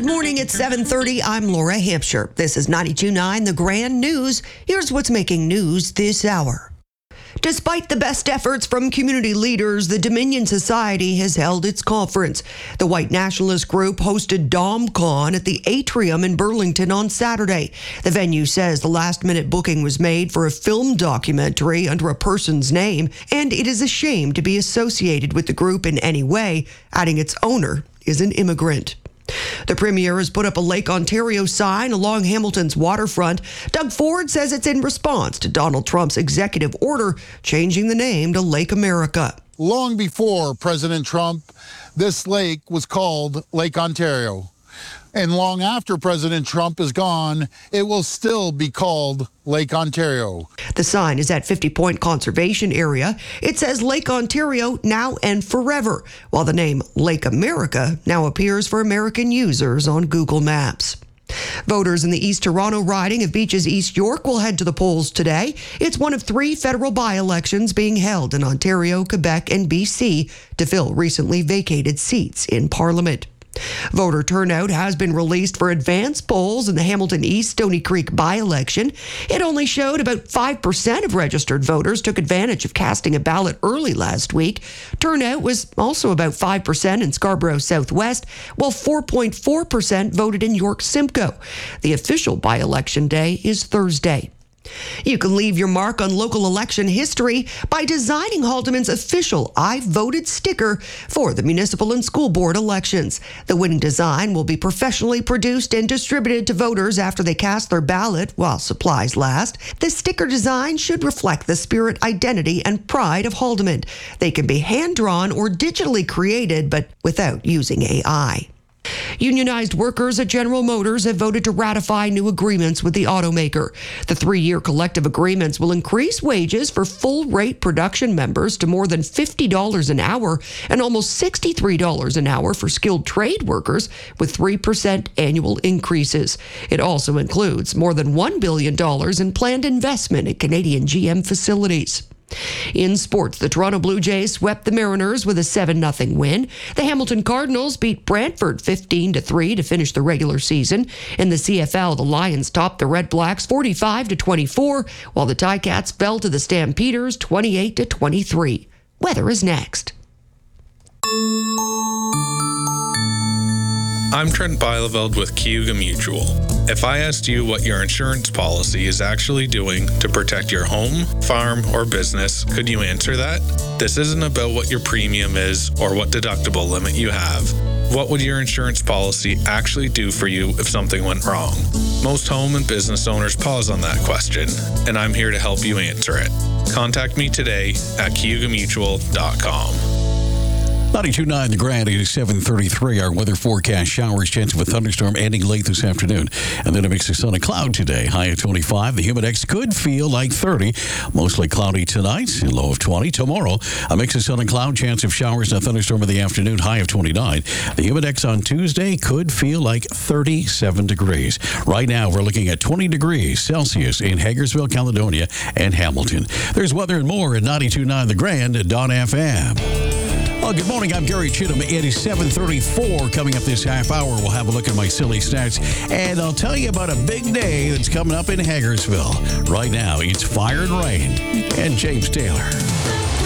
Good morning, it's 7:30. I'm Laura Hampshire. This is 92.9 The Grand News. Here's what's making news this hour. Despite the best efforts from community leaders, the Dominion Society has held its conference. The white nationalist group hosted DomCon at the Atrium in Burlington on Saturday. The venue says the last-minute booking was made for a film documentary under a person's name, and it is a shame to be associated with the group in any way, adding its owner is an immigrant. The Premier has put up a Lake Ontario sign along Hamilton's waterfront. Doug Ford says it's in response to Donald Trump's executive order changing the name to Lake America. Long before President Trump, this lake was called Lake Ontario. And long after President Trump is gone, it will still be called Lake Ontario. The sign is at 50 Point Conservation Area. It says Lake Ontario now and forever, while the name Lake America now appears for American users on Google Maps. Voters in the East Toronto riding of Beach's East York will head to the polls today. It's one of 3 federal by-elections being held in Ontario, Quebec, and BC to fill recently vacated seats in Parliament. Voter turnout has been released for advanced polls in the Hamilton East Stony Creek by-election. It only showed about 5% of registered voters took advantage of casting a ballot early last week. Turnout was also about 5% in Scarborough Southwest, while 4.4% voted in York Simcoe. The official by-election day is Thursday. You can leave your mark on local election history by designing Haldeman's official I Voted sticker for the municipal and school board elections. The winning design will be professionally produced and distributed to voters after they cast their ballot while supplies last. The sticker design should reflect the spirit, identity, and pride of Haldeman. They can be hand-drawn or digitally created, but without using AI. Unionized workers at General Motors have voted to ratify new agreements with the automaker. The 3-year collective agreements will increase wages for full-rate production members to more than $50 an hour and almost $63 an hour for skilled trade workers, with 3% annual increases. It also includes more than $1 billion in planned investment at Canadian GM facilities. In sports, the Toronto Blue Jays swept the Mariners with a 7-0 win. The Hamilton Cardinals beat Brantford 15-3 to finish the regular season. In the CFL, the Lions topped the Red Blacks 45-24, while the Ticats fell to the Stampeders 28-23. Weather is next. I'm Trent Bielefeld with Cayuga Mutual. If I asked you what your insurance policy is actually doing to protect your home, farm, or business, could you answer that? This isn't about what your premium is or what deductible limit you have. What would your insurance policy actually do for you if something went wrong? Most home and business owners pause on that question, and I'm here to help you answer it. Contact me today at CayugaMutual.com. 92.9 The Grand, it is 7:33. Our weather forecast: showers, chance of a thunderstorm ending late this afternoon. And then a mix of sun and cloud today. High of 25. The humidex could feel like 30. Mostly cloudy tonight, low of 20. Tomorrow, a mix of sun and cloud, chance of showers and a thunderstorm in the afternoon, high of 29. The humidex on Tuesday could feel like 37 degrees. Right now, we're looking at 20 degrees Celsius in Hagersville, Caledonia, and Hamilton. There's weather and more at 92.9 The Grand.FM. Well, good morning. I'm Gary Chittum. It is 7:34. Coming up this half hour, we'll have a look at my silly stats, and I'll tell you about a big day that's coming up in Hagersville. Right now, it's Fire and Rain and James Taylor.